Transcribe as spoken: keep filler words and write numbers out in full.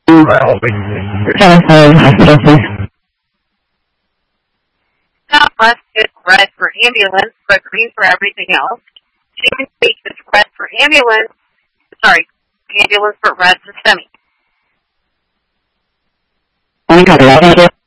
Telephone hospital, please. Not must is red for ambulance, but green for everything else. Chicken speak is red for ambulance. Sorry, ambulance, but red for semi. I got it.